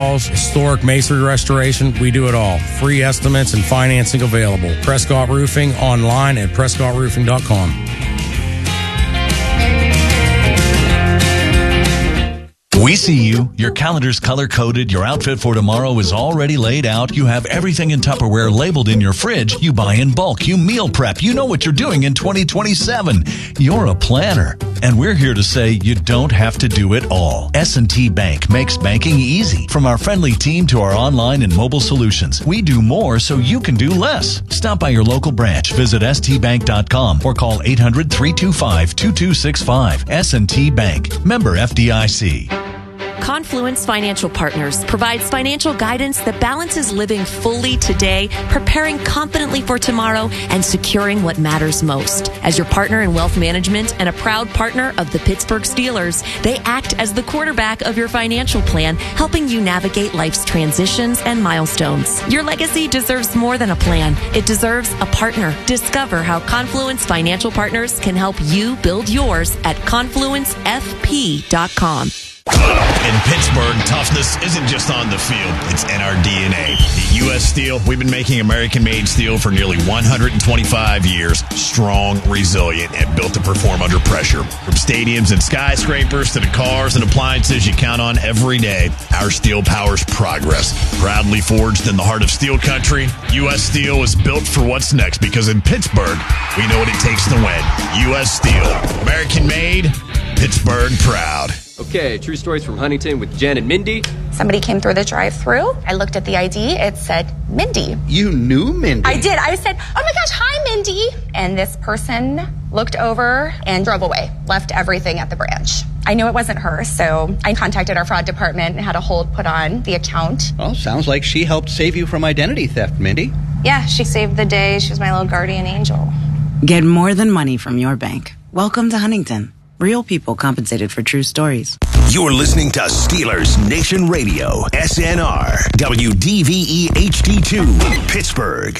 Historic masonry restoration, we do it all. Free estimates and financing available. Prescott Roofing, online at prescottroofing.com. We see you. Your calendar's color-coded. Your outfit for tomorrow is already laid out. You have everything in Tupperware labeled in your fridge. You buy in bulk. You meal prep. You know what you're doing in 2027. You're a planner. And we're here to say you don't have to do it all. S&T Bank makes banking easy. From our friendly team to our online and mobile solutions, we do more so you can do less. Stop by your local branch. Visit stbank.com or call 800-325-2265. S&T Bank. Member FDIC. Confluence Financial Partners provides financial guidance that balances living fully today, preparing confidently for tomorrow, and securing what matters most. As your partner in wealth management and a proud partner of the Pittsburgh Steelers, they act as the quarterback of your financial plan, helping you navigate life's transitions and milestones. Your legacy deserves more than a plan. It deserves a partner. Discover how Confluence Financial Partners can help you build yours at confluencefp.com. In Pittsburgh, toughness isn't just on the field, it's in our DNA. At U.S. Steel, we've been making American-made steel for nearly 125 years. Strong, resilient, and built to perform under pressure. From stadiums and skyscrapers to the cars and appliances you count on every day, our steel powers progress. Proudly forged in the heart of steel country, U.S. Steel is built for what's next because in Pittsburgh, we know what it takes to win. U.S. Steel. American-made, Pittsburgh proud. Okay, true stories from Huntington with Jen and Mindy. Somebody came through the drive-thru. I looked at the ID. It said Mindy. You knew Mindy? I did. I said, oh my gosh, hi, Mindy. And this person looked over and drove away, left everything at the branch. I knew it wasn't her, so I contacted our fraud department and had a hold put on the account. Well, sounds like she helped save you from identity theft, Mindy. Yeah, she saved the day. She was my little guardian angel. Get more than money from your bank. Welcome to Huntington. Real people compensated for true stories. You're listening to Steelers Nation Radio, SNR, WDVE HD2, Pittsburgh.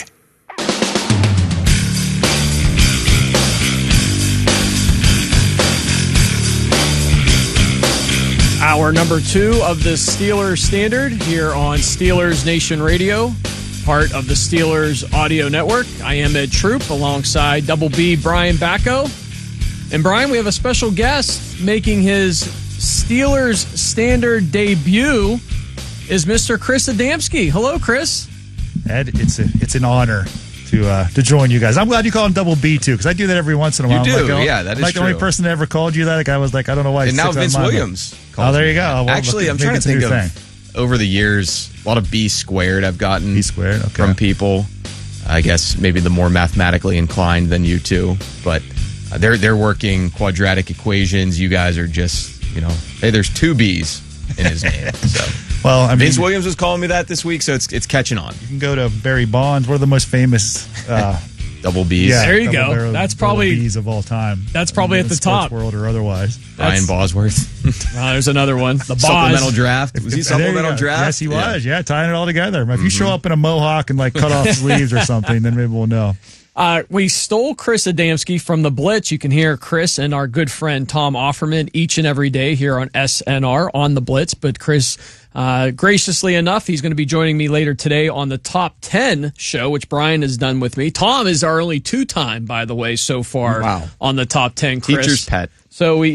Hour number 2 of the Steelers Standard here on Steelers Nation Radio, part of the Steelers Audio Network. I am Ed Troop alongside Double B Brian Bacco. And Brian, we have a special guest making his Steelers Standard debut is Mr. Chris Adamski. Hello, Chris. Ed, it's an honor to join you guys. I'm glad you call him Double B too, because I do that every once in a while. You do, that is like true. The only person that ever called you that. Like, I was like, I don't know why. And now Vince Williams. Oh, there you go. Well, actually, I'm trying to think of over the years, a lot of B squared I've gotten from people. I guess maybe the more mathematically inclined than you two, but they're working quadratic equations. You guys are just, hey, there's 2 B's in his name. So, well, I mean, Vince Williams was calling me that this week, so it's catching on. You can go to Barry Bonds. We're the most famous double B's. Yeah, there you go. That's probably B's of all time. That's probably at the top, world or otherwise. Brian Bosworth. There's another one. The supplemental draft. Was he supplemental draft? Yes, he was. Yeah, tying it all together. If you show up in a mohawk and like cut off sleeves or something, then maybe we'll know. We stole Chris Adamski from the Blitz. You can hear Chris and our good friend Tom Offerman each and every day here on SNR on the Blitz. But Chris, graciously enough, he's going to be joining me later today on the Top 10 show, which Brian has done with me. Tom is our only 2-time, by the way, so far on the Top 10. Chris. Teacher's pet. So we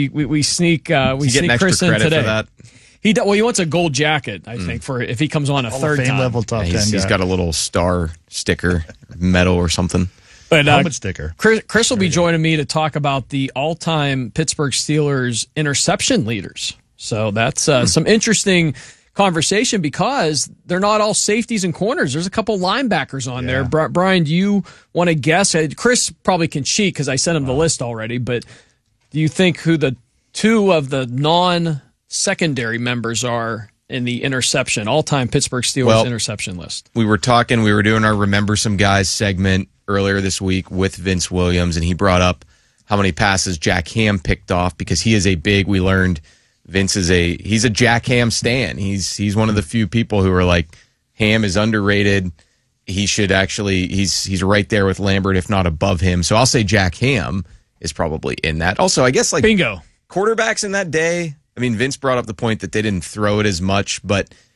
sneak Chris in today. For that? He wants a gold jacket, I think, for if he comes on a third time. Level top 10 he's got a little star sticker, medal or something. But helmet sticker. Chris will be joining me to talk about the all-time Pittsburgh Steelers interception leaders. So that's some interesting conversation because they're not all safeties and corners. There's a couple linebackers on there. Brian, do you want to guess? Chris probably can cheat because I sent him the list already. But do you think who the 2 of the non-secondary members are in the interception, all-time Pittsburgh Steelers interception list? We were doing our Remember Some Guys segment earlier this week with Vince Williams, and he brought up how many passes Jack Ham picked off because he is we learned Vince he's a Jack Ham stan. He's one of the few people who are like, Ham is underrated. He should actually, he's right there with Lambert, if not above him. So I'll say Jack Ham is probably in that. Also, I guess bingo. Quarterbacks in that day, I mean, Vince brought up the point that they didn't throw it as much, but